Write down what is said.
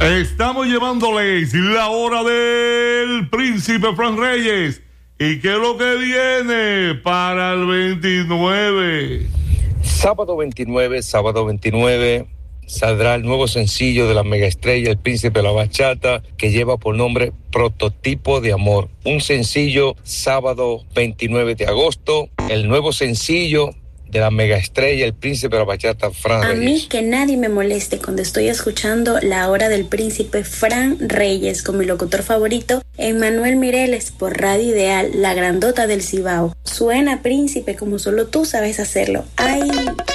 Estamos llevándoles la hora del Príncipe Fran Reyes. ¿Y qué es lo que viene para el 29? Sábado 29, saldrá el nuevo sencillo de la megaestrella, el Príncipe de la Bachata, que lleva por nombre Prototipo de Amor. Un sencillo sábado 29 de agosto, el nuevo sencillo de la megaestrella, el Príncipe de la Bachata, Fran Reyes. A mí que nadie me moleste cuando estoy escuchando La Hora del Príncipe Fran Reyes con mi locutor favorito, Emmanuel Mireles, por Radio Ideal, la grandota del Cibao. Suena, príncipe, como solo tú sabes hacerlo. ¡Ay!